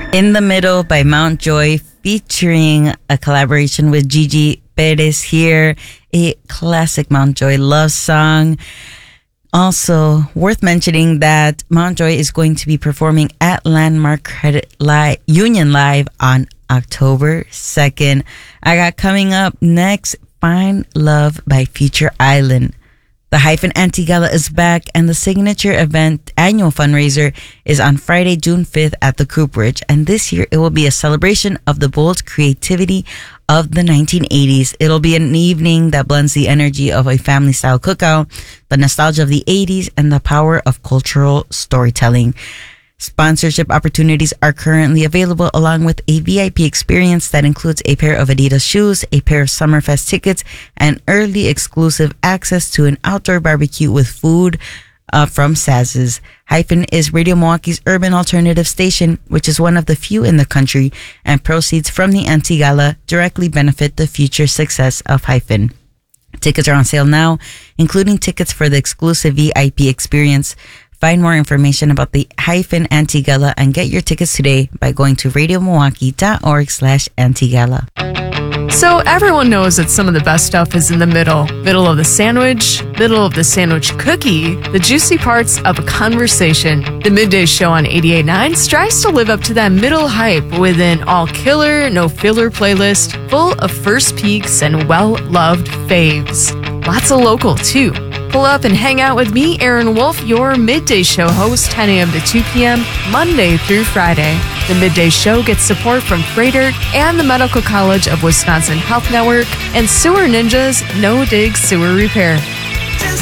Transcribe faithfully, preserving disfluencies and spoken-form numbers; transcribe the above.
In the Middle by Mount Joy, featuring a collaboration with Gigi Perez here, a classic Mount Joy love song. Also, worth mentioning that Mount Joy is going to be performing at Landmark Credit Li- Union Live on October second. I got coming up next, Find Love by Future Island. The Hyphen Anti-Gala is back, and the signature event annual fundraiser is on Friday, June fifth at the Cooperage. And this year, it will be a celebration of the bold creativity of the nineteen eighties. It'll be an evening that blends the energy of a family-style cookout, the nostalgia of the eighties, and the power of cultural storytelling. Sponsorship opportunities are currently available, along with a V I P experience that includes a pair of Adidas shoes, a pair of Summerfest tickets, and early exclusive access to an outdoor barbecue with food uh, from Saz's. Hyphen is Radio Milwaukee's urban alternative station, which is one of the few in the country, and proceeds from the Anti-Gala directly benefit the future success of Hyphen. Tickets are on sale now, including tickets for the exclusive V I P experience. Find more information about the Hyphen Anti-Gala and get your tickets today by going to radiomilwaukee.org slash Anti-Gala. So everyone knows that some of the best stuff is in the middle. Middle of the sandwich, middle of the sandwich cookie, the juicy parts of a conversation. The Midday Show on eighty-eight point nine strives to live up to that middle hype with an all-killer, no-filler playlist full of first peeks and well-loved faves. Lots of local, too. Pull up and hang out with me, Aaron Wolf, your Midday Show host, ten a.m. to two p.m., Monday through Friday. The Midday Show gets support from Freighter and the Medical College of Wisconsin Health Network and Sewer Ninjas No Dig Sewer Repair.